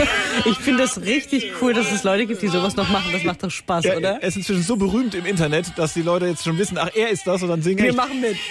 Ich finde das richtig cool, dass es Leute gibt, die sowas noch machen. Das macht doch Spaß, Ja, oder? er ist inzwischen so berühmt im Internet, dass die Leute jetzt schon wissen, ach, er ist das und dann singen Wir echt. machen mit.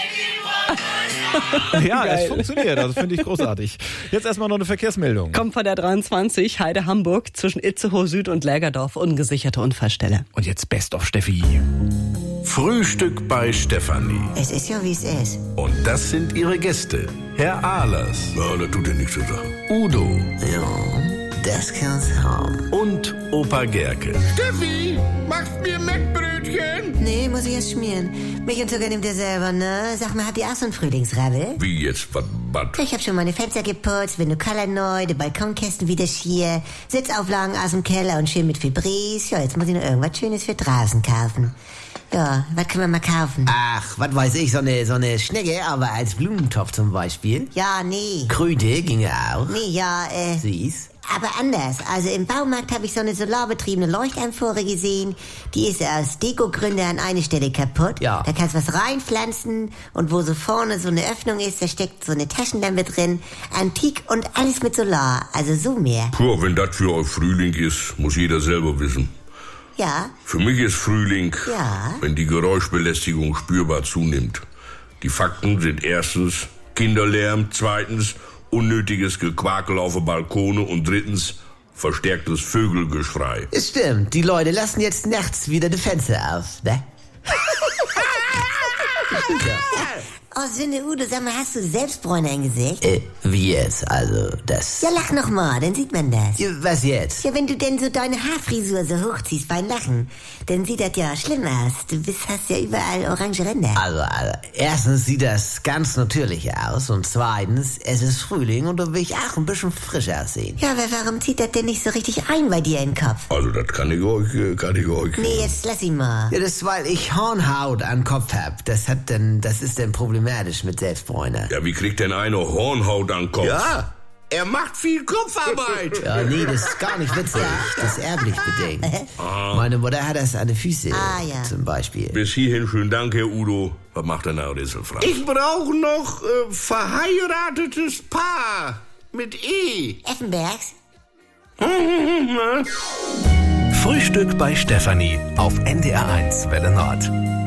Ja, Geil. es funktioniert, also finde ich großartig. Jetzt erstmal noch eine Verkehrsmeldung. Kommt von der 23, Heide Hamburg, zwischen Itzehoe Süd und Lägerdorf, ungesicherte Unfallstelle. Und jetzt Best of Steffi. Frühstück bei Stefanie. Es ist ja, wie es ist. Und das sind ihre Gäste. Herr Ahlers. Ja, das tut ja nichts zur Sache. Udo Ja, das kann's haben. und Opa Gerke. Steffi, machst mir Mettbrötchen? Nee, muss ich erst schmieren. Milch und Zucker nimmt ihr selber, ne? Sag mal, habt ihr auch so einen Frühlingsrabbel? Wie jetzt? Was? Ich hab schon meine Fenster geputzt, Vinyl neu, die Balkonkästen wieder schier, Sitzauflagen aus dem Keller und schön mit Fibris. Ja, jetzt muss ich noch irgendwas Schönes für draußen kaufen. Ja, was können wir mal kaufen? Ach, was weiß ich, so eine Schnecke, aber als Blumentopf zum Beispiel. Ja, nee. Kröte ginge auch. Nee, ja, Süß. aber anders. Also im Baumarkt habe ich so eine solarbetriebene Leuchtamphore gesehen. Die ist aus Dekogründen an eine Stelle kaputt. Ja. Da kannst du was reinpflanzen und wo so vorne so eine Öffnung ist, da steckt so eine Taschenlampe drin. Antik und alles mit Solar. Also so mehr. Puh, wenn das für euch Frühling ist, muss jeder selber wissen. Ja, Für mich ist Frühling, Ja. wenn die Geräuschbelästigung spürbar zunimmt. Die Fakten sind erstens Kinderlärm, zweitens unnötiges Gequakel auf den Balkone und drittens verstärktes Vögelgeschrei. Es stimmt, die Leute lassen jetzt nachts wieder die Fenster auf, ne? oh Sünde Udo, sag mal, hast du Selbstbräuner im Gesicht? Wie jetzt? Also, das... Ja, lach noch mal, dann sieht man das. Ja, was jetzt? Ja, wenn du denn so deine Haarfrisur so hochziehst beim Lachen, dann sieht das ja schlimm aus. Hast ja überall orange Ränder. Also, erstens sieht das ganz natürlich aus und zweitens, es ist Frühling und da will ich auch ein bisschen frisch aussehen. Ja, aber warum zieht das denn nicht so richtig ein bei dir in den Kopf? Also das kann ich euch. Nee, jetzt lass ihn mal. Ja, das ist, weil ich Hornhaut am Kopf hab. Das ist dann problematisch mit Selbstbräuner. Ja, wie kriegt denn einer Hornhaut an den Kopf? Ja, er macht viel Kopfarbeit. Ja, nee, das ist gar nicht witzig. Das ist erblich bedingt. Meine Mutter hat das an den Füßen, Ja. zum Beispiel. Bis hierhin schönen Dank, Herr Udo. Was macht denn Herr Rätselfrau? Ich brauche noch verheiratetes Paar mit E. Effenbergs? Frühstück bei Stefanie auf NDR1 Welle Nord.